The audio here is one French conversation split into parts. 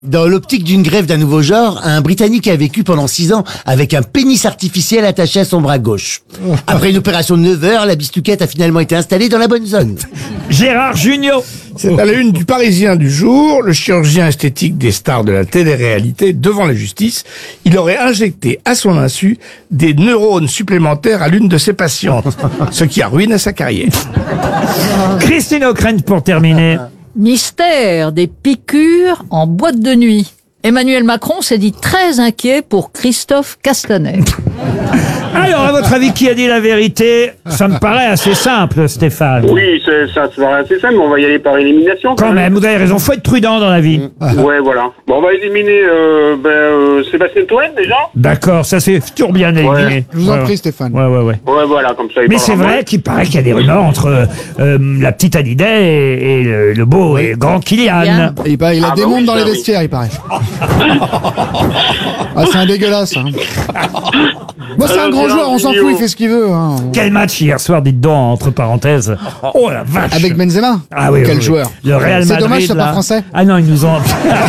Dans l'optique d'une greffe d'un nouveau genre, un Britannique a vécu pendant 6 ans avec un pénis artificiel attaché à son bras gauche. Après une opération de 9 heures, la bistouquette a finalement été installée dans la bonne zone. Gérard Jugnot. C'est à la une du Parisien du jour, le chirurgien esthétique des stars de la télé-réalité devant la justice. Il aurait injecté à son insu des neurones supplémentaires à l'une de ses patientes, ce qui a ruiné sa carrière. Christine O'Krent pour terminer. Mystère des piqûres en boîte de nuit. Emmanuel Macron s'est dit très inquiet pour Christophe Castanet. Alors, à votre avis, qui a dit la vérité? Ça me paraît assez simple, Stéphane. Oui, ça paraît assez simple, mais on va y aller par élimination. Quand même, vous avez raison, faut être prudent dans la vie. Ouais, voilà. Bon, on va éliminer Sébastien Toen, déjà. D'accord, ça c'est toujours bien éliminé. Ouais. Je vous en prie, Stéphane. Ouais. Ouais, voilà, comme ça. Mais c'est vrai qu'il paraît qu'il y a des rumeurs entre la petite Hallyday et le beau et grand Kylian. Il a des mondes dans les oui. vestiaires, il paraît. Ah, c'est un dégueulasse. Hein. Moi, c'est un grand joueur, on s'en fout, il fait ce qu'il veut. Hein. Quel match hier soir, dites donc, entre parenthèses. Oh la vache. Avec Benzema. Ah oui, Quel oui. joueur. Le Real Madrid. C'est dommage, c'est là. pas français. Ah non, ils nous ont.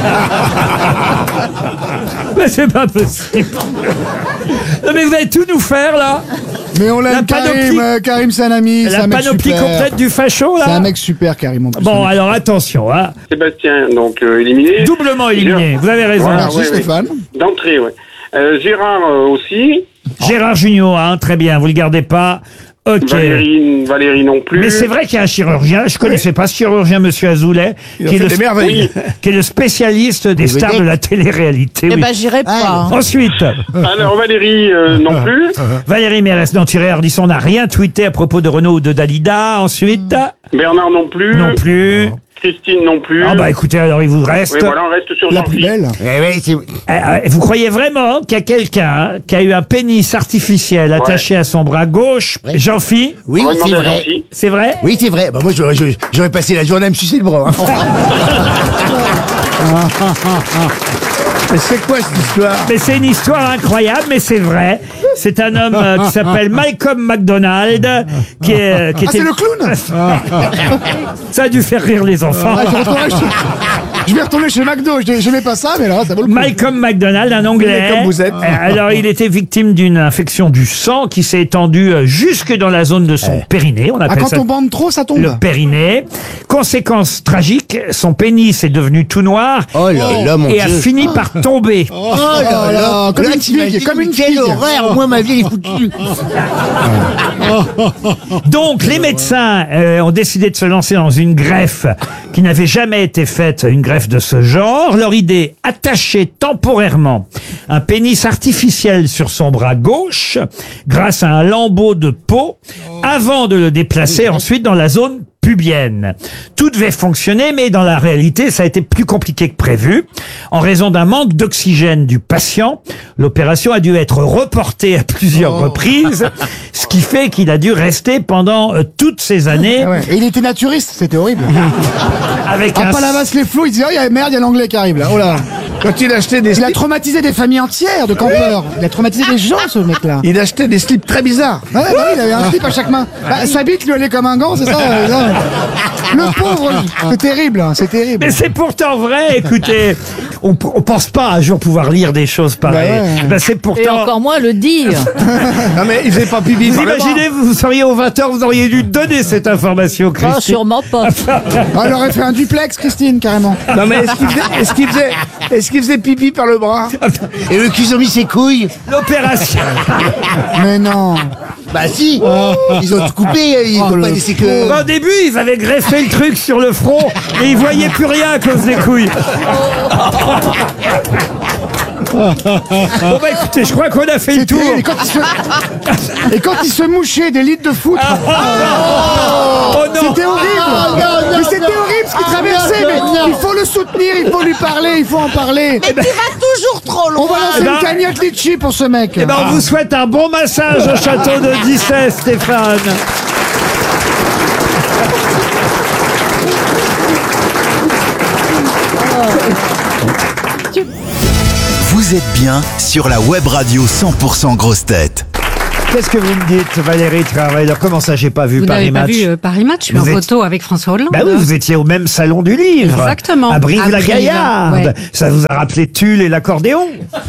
Mais c'est pas possible. Non, mais vous allez tout nous faire là. Mais on La l'aime, panoplie- Karim, c'est un ami. C'est La un mec panoplie super. complète du facho là. C'est un mec super, Karim. En plus, Bon, un mec. alors attention, hein. Sébastien, donc éliminé. Doublement éliminé. Vous avez raison. Voilà. Merci, ouais, Stéphane. D'entrée, ouais. Gérard aussi. Gérard Jugnot, hein, très bien. Vous le gardez pas. Ok. Valérie non plus. Mais c'est vrai qu'il y a un chirurgien, je connaissais pas ce chirurgien, monsieur Azoulay, Il a qui est, fait le des merveilles. qui est le spécialiste des stars de la télé-réalité. Eh oui. ben, j'irai pas. hein. Ensuite, Alors, Valérie non plus. Valérie Mérès Ardisson n'a rien tweeté à propos de Renaud ou de Dalida. Ensuite, Bernard non plus. non plus. Christine non plus. Ah bah écoutez, alors il vous reste. Oui, voilà, on reste sur La plus Jean-Philippe. belle. Vous croyez vraiment qu'il y a quelqu'un qui a eu un pénis artificiel attaché à son bras gauche, Jean-Phi? Oui, On va c'est demander à vrai. Jean-Philippe. C'est vrai? Oui, c'est vrai. Bah, moi, j'aurais passé la journée à me sucer le bras. Hein. Mais c'est quoi cette histoire? Mais c'est une histoire incroyable, mais c'est vrai. C'est un homme qui s'appelle Malcolm McDonald, qui Ah, était... c'est le clown. Ça a dû faire rire les enfants. Ah, je vais retourner chez McDo. J'aimais pas ça, mais là, ça vaut le coup. Malcolm McDonald, un Anglais. Mais comme vous êtes. Alors, il était victime d'une infection du sang qui s'est étendue jusque dans la zone de son périnée. On Ah, appelle quand ça on bande trop, ça tombe. le périnée. Conséquence tragique, son pénis est devenu tout noir Oh là là, mon et a Dieu. fini par tomber. Oh là là, comme là, une t'imagines, figue, comme une quelle figue. horreur. Moi, ma vie est foutue. Donc, les médecins ont décidé de se lancer dans une greffe qui n'avait jamais été faite, une greffe de ce genre. Leur idée, attacher temporairement un pénis artificiel sur son bras gauche grâce à un lambeau de peau avant de le déplacer ensuite dans la zone pubienne. Tout devait fonctionner, mais dans la réalité, ça a été plus compliqué que prévu. En raison d'un manque d'oxygène du patient, l'opération a dû être reportée à plusieurs reprises, ce qui fait qu'il a dû rester pendant toutes ces années Ah ouais. Et il était naturiste, c'était horrible. avec À un... Palavas les flots, il disait, oh, merde, il y a l'anglais qui arrive là. Oh là. Quand il achetait des Il a slips, traumatisé des familles entières de campeurs. Il a traumatisé des gens, ce mec-là. il achetait des slips très bizarres. Ouais, bah oui, il avait un slip à chaque main. Bah, sa bite lui allait comme un gant, c'est ça non. Le pauvre, c'est terrible, hein, c'est terrible. Mais c'est pourtant vrai, écoutez, on pense pas un jour pouvoir lire des choses pareilles. Bah ouais. Ben, c'est Et pourtant... encore moins le dire. Non mais il faisait pas pipi Vous par le bras. imaginez, vous seriez au 20h, vous auriez dû donner cette information, Ah, Christine. sûrement pas. Ah, elle aurait fait un duplex, Christine, carrément. Non mais est-ce qu'il faisait pipi par le bras? Et eux qui ont mis ses couilles. L'opération... Mais non. Bah si. Ils ont tout coupé. Ils ont pas laissé que... Au début, ils avaient greffé le truc sur le front et ils voyaient plus rien à cause des couilles. Bon bah écoutez, je crois qu'on a fait le C'est tour. terrible. Et quand il se mouchait des litres de foutre. Oh non. C'était horrible. Mais c'était horrible ce qu'il traversait. Mais il faut le soutenir, il faut lui parler, il faut en parler. Mais tu vas toujours trop On va lancer Eh ben- une cagnotte litchi pour ce mec. Eh ben, on vous souhaite un bon massage au château de Dissay, Stéphane. Vous êtes bien sur la web radio 100% Grosses Têtes. Qu'est-ce que vous me dites, Valérie Trierweiler? Comment ça, j'ai pas vu Vous Paris n'avez pas Match? vu Paris Match? Je suis Vous en êtes- photo avec François Hollande. Bah oui, vous étiez au même salon du livre. Exactement. À À Brive-la-Gaillarde. Brive, ouais. Ça vous a rappelé Tulle et l'accordéon?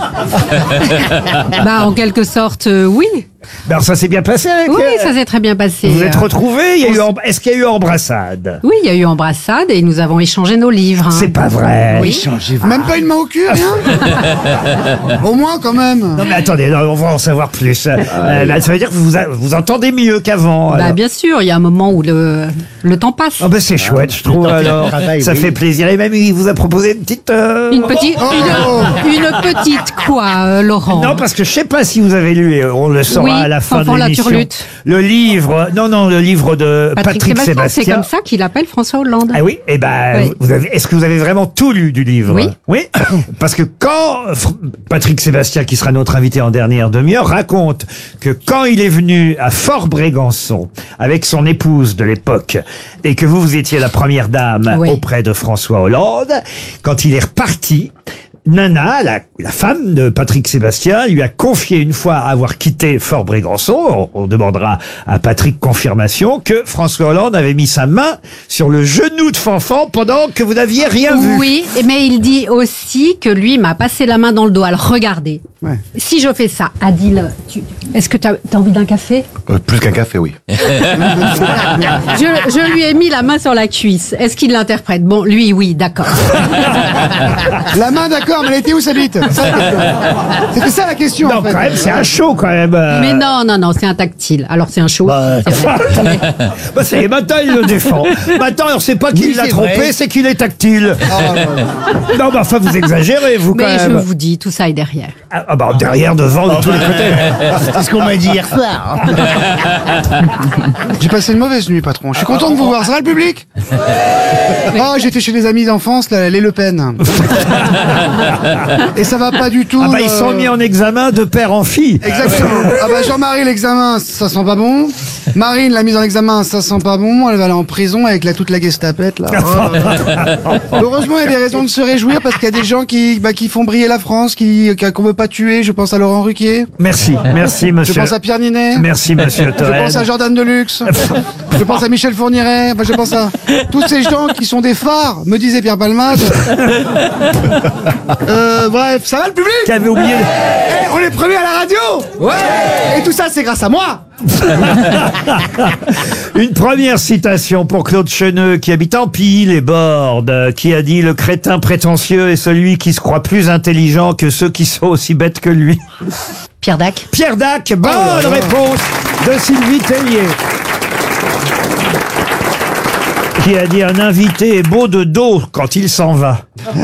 Bah, en quelque sorte, oui. Ben, alors ça s'est bien passé avec Oui, ça s'est très bien passé. Vous êtes retrouvés? Est-ce qu'il y a eu embrassade? Oui, il y a eu embrassade et nous avons échangé nos livres. hein. C'est pas vrai. Oui. Même pas une main au cul, rien. Au moins, quand même. Non mais attendez, non, on va en savoir plus. Là, ça veut dire que vous entendez mieux qu'avant. Bah, alors. bien sûr, il y a un moment où le temps passe. Oh ben c'est chouette, je trouve. Alors, travail, ça oui. fait plaisir. Et même il vous a proposé une petite. Une petite quoi, Laurent? Non, parce que je sais pas si vous avez lu, et on le saura Oui, à la fin Fanfan de la l'émission. Turlute. Le livre, le livre de Patrick Sébastien. C'est comme ça qu'il appelle François Hollande. Ah oui, et ben, Oui. est-ce que vous avez vraiment tout lu du livre? Oui. Oui. Parce que quand Patrick Sébastien, qui sera notre invité en dernière demi-heure, raconte que quand il est venu à Fort-Brégançon avec son épouse de l'époque et que vous étiez la première dame Oui. auprès de François Hollande, quand il est reparti, Nana, la femme de Patrick Sébastien, lui a confié une fois avoir quitté Fort-Brégançon, on demandera à Patrick confirmation, que François Hollande avait mis sa main sur le genou de Fanfan pendant que vous n'aviez rien vu. Oui, mais il dit aussi que lui m'a passé la main dans le dos. Alors regardez, si je fais ça, Adil, est-ce que tu as envie d'un café? Plus qu'un café, oui. Je lui ai mis la main sur la cuisse. Est-ce qu'il l'interprète? Bon, lui, oui, d'accord. La main, d'accord, mais elle était où sa bite? C'était ça la question. Non, en fait. quand même, c'est un show, quand même. Mais non, c'est un tactile. Alors c'est un show. c'est vrai. Bah, ça y est, maintenant, il le défend. Maintenant, alors, c'est pas qu'il Oui, l'a c'est trompé, vrai. c'est qu'il est tactile. Non, mais enfin, vous exagérez, vous, quand Mais je même. vous dis, tout ça est derrière. Ah, bah, derrière, devant, de tous les côtés. C'est ce qu'on m'a dit hier soir. J'ai passé une mauvaise nuit, patron. Je suis content de vous voir. Ça va le public? Oh, j'étais chez des amis d'enfance, là, les Le Pen. Et ça va pas du tout. Ah, bah, ils sont mis en examen de père en fille. Exactement. Ah bah Jean-Marie, l'examen, ça sent pas bon. Marine, la mise en examen, ça sent pas bon. Elle va aller en prison avec toute la gestapette, là. Oh. Heureusement, il y a des raisons de se réjouir parce qu'il y a des gens qui font briller la France, qu'on veut pas tuer. Je pense à Laurent Ruquier. Merci, Je monsieur. pense à Pierre Ninet. Merci, monsieur Je Toen. pense à Jordan Deluxe. Je pense à Michel Fourniret. Enfin, je pense à tous ces gens qui sont des phares, me disait Pierre Palmade. Bref, ça va le public? Qui avait oublié. Eh, on est premiers à la radio. Ouais. Et tout ça, c'est grâce à moi. Une première citation pour Claude Cheneux, qui habite en Pille-les-Bordes, qui a dit: le crétin prétentieux est celui qui se croit plus intelligent que ceux qui sont aussi bêtes que lui. Pierre Dac. Pierre Dac, bonne réponse de Sylvie Tellier. Qui a dit: un invité est beau de dos quand il s'en va.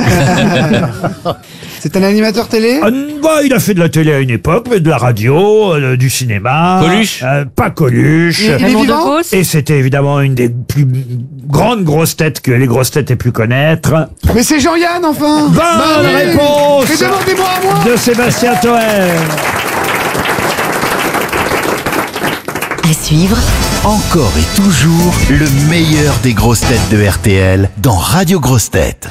C'est un animateur télé. Bah, il a fait de la télé à une époque, mais de la radio, du cinéma. Coluche. Pas Coluche. Il est Raymond vivant. Devos. Et c'était évidemment une des plus grandes grosses têtes que les grosses têtes aient pu connaître. Mais c'est Jean-Yann, enfin. Bonne oui. réponse Mais demandez-moi à moi. de Sébastien Toen. À suivre, Encore et toujours, le meilleur des grosses têtes de RTL dans Radio Grosses Têtes.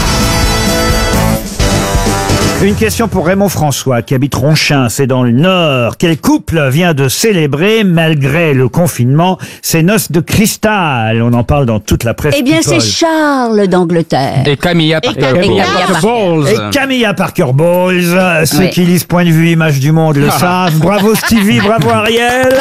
Une question pour Raymond François, qui habite Ronchin, c'est dans le Nord. Quel couple vient de célébrer, malgré le confinement, ses noces de cristal? On en parle dans toute la presse. eh bien c'est people. Charles d'Angleterre. Et Camilla Parker Camilla Bowles. Parker. Et Camilla Parker Bowles, ceux Oui. qui lisent Point de vue Image du Monde le savent. Bravo Stevie, bravo Ariel.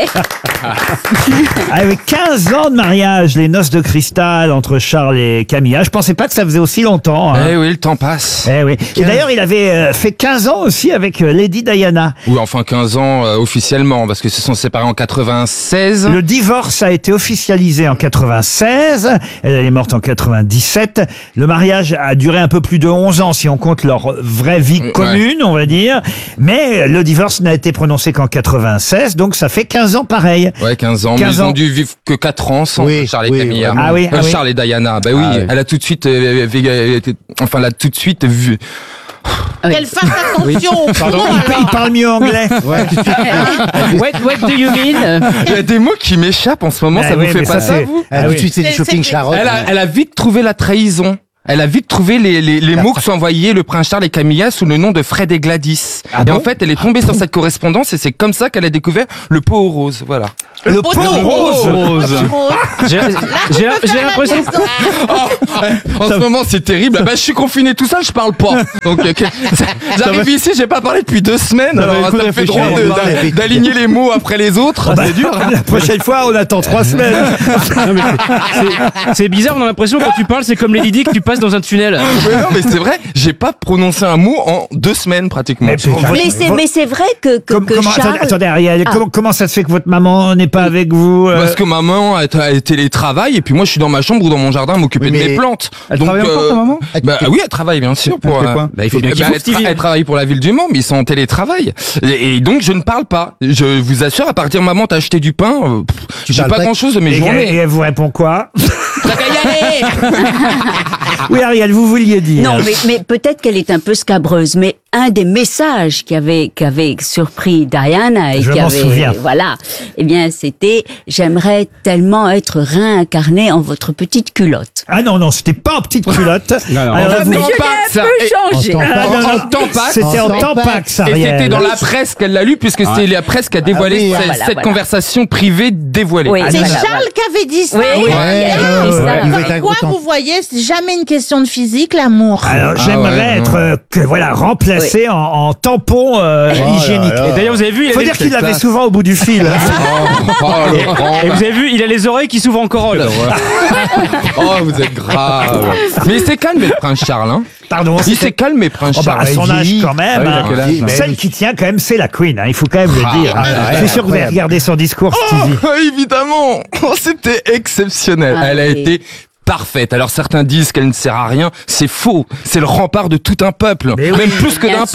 Avec 15 ans de mariage, les noces de cristal entre Charles et Camilla. Je pensais pas que ça faisait aussi longtemps. Hein. Eh oui, le temps passe. Eh oui. Et d'ailleurs, il avait fait 15 ans aussi avec Lady Diana. Oui, enfin 15 ans officiellement, parce que se sont séparés en 96. Le divorce a été officialisé en 96. Elle est morte en 97. Le mariage a duré un peu plus de 11 ans si on compte leur vraie vie Ouais. commune, on va dire. Mais le divorce n'a été prononcé qu'en 96, donc ça fait 15 ans pareil. Ouais, 15 ans. 15 Mais ils ans. ont dû vivre que 4 ans sans Oui, Charles et oui, Camilla. vraiment. Ah oui, ah oui. Charles et Diana. Bah oui, Ah oui. elle a tout de suite, elle a tout de suite vu. Qu'elle fasse attention. Il parle mieux anglais. What do you mean? Il y a des mots qui m'échappent en ce moment, Ah ça oui, vous fait mais pas ça, c'est- vous? Ah tout oui. de suite, c'est du shopping Charlotte. Elle a vite trouvé la trahison. Elle a vite trouvé les mots que s'envoyaient le prince Charles et Camilla sous le nom de Fred et Gladys. Ah et bon en fait, elle est tombée sur cette correspondance et c'est comme ça qu'elle a découvert le pot aux roses. Voilà. Le pot rose. J'ai l'impression En ce moment, c'est terrible. Ah bah, je suis confiné tout seul, je parle pas. Donc, j'arrive ici, j'ai pas parlé depuis 2 semaines. Alors, ça me fait drôle d'aligner les mots après les autres. C'est dur. La prochaine fois, on attend 3 semaines. Non, mais c'est bizarre, on a l'impression quand tu parles, c'est comme Lady Di que tu passes dans un tunnel. Mais non, mais c'est vrai, j'ai pas prononcé un mot en 2 semaines pratiquement. Mais c'est vrai que Charles... Attendez, Ariel, comment ça se fait que votre maman n'est pas avec vous Parce que maman elle télétravaille et puis moi je suis dans ma chambre ou dans mon jardin à m'occuper de mes plantes. Elle travaille encore, ta maman? Oui, elle travaille bien sûr. Pour, Elle fait quoi? Il faut bien qu'il elle travaille pour la ville du Mans, mais ils sont en télétravail. Et donc je ne parle pas. Je vous assure, à partir de maman t'as acheté du pain, j'ai pas grand chose de mes journées. Et elle vous répond quoi? T'as qu'à y aller. Oui, Ariel, vous vouliez dire. Non, mais peut-être qu'elle est un peu scabreuse, mais un des messages qui avait surpris Diana et Je m'en souviens. voilà, eh bien c'était j'aimerais tellement être réincarnée en votre petite culotte. Ah non, c'était pas en petite culotte. Non. Alors, Mais je l'ai un peu changé. En Tampax. C'était en Tampax, Et Ariel. c'était dans la presse qu'elle l'a lu, puisque c'est la presse qui a dévoilé cette conversation privée dévoilée. Oui, C'est voilà, Charles qui avait dit ça. Oui, Et quoi, vous voyez, c'est jamais une question de physique, l'amour. Alors, j'aimerais être remplacé en tampon hygiénique. Et d'ailleurs, vous avez vu, Faut dire qu'il l'avait souvent au bout du fil. Et vous avez vu, il a les oreilles qui s'ouvrent en corolle. Oh, vous êtes grave. Mais il s'est calmé, le prince Charles. Hein. Pardon. Il s'est calmé, prince Oh bah, Charles. à son âge quand même. Ah oui, il a quel âge, Celle qui tient quand même, c'est la Queen. Il faut quand même le dire. Je suis sûr que vous avez regardé son discours, Stevie. Oh, évidemment. Oh, c'était exceptionnel. Ah, Elle a oui. été parfaite. Alors certains disent qu'elle ne sert à rien. C'est faux. C'est le rempart de tout un peuple. Mais Même oui, plus que bien d'un